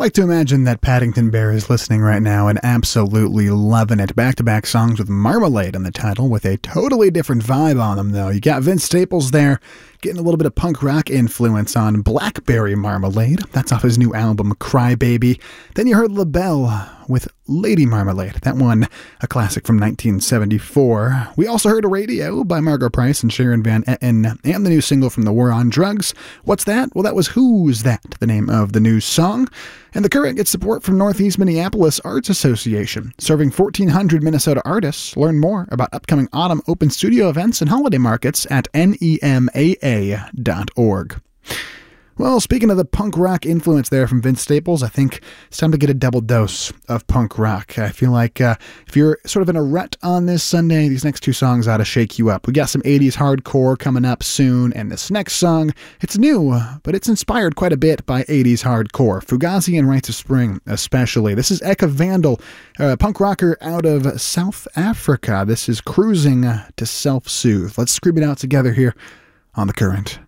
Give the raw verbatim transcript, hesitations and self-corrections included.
like to imagine that Paddington Bear is listening right now and absolutely loving it. Back-to-back songs with Marmalade on the title, with a totally different vibe on them, though. You got Vince Staples there, getting a little bit of punk rock influence on Blackberry Marmalade. That's off his new album, Cry Baby. Then you heard LaBelle with Lady Marmalade. That one, a classic from nineteen seventy-four. We also heard A Radio by Margo Price and Sharon Van Etten, and the new single from The War on Drugs. What's that? Well, that was Who's That, the name of the new song. And The Current gets support from Northeast Minneapolis Arts Association, serving fourteen hundred Minnesota artists. Learn more about upcoming autumn open studio events and holiday markets at N E M A A dot org. Well, speaking of the punk rock influence there from Vince Staples, I think it's time to get a double dose of punk rock. I feel like uh, if you're sort of in a rut on this Sunday, these next two songs ought to shake you up. We got some eighties hardcore coming up soon, and this next song, it's new, but it's inspired quite a bit by eighties hardcore. Fugazi and Rites of Spring, especially. This is Eka Vandal, a punk rocker out of South Africa. This is Cruising to Self-Soothe. Let's scream it out together here on The Current.